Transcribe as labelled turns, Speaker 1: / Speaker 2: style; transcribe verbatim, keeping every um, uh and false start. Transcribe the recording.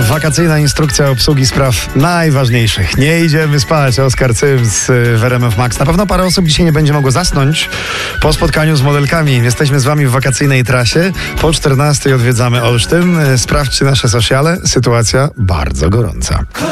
Speaker 1: Wakacyjna instrukcja obsługi spraw najważniejszych. Nie idziemy spać. Oskar Cyms w R M F Max. Na pewno parę osób dzisiaj nie będzie mogło zasnąć po spotkaniu z modelkami. Jesteśmy z wami w wakacyjnej trasie. Po czternastej odwiedzamy Olsztyn. Sprawdźcie nasze sociale. Sytuacja bardzo gorąca.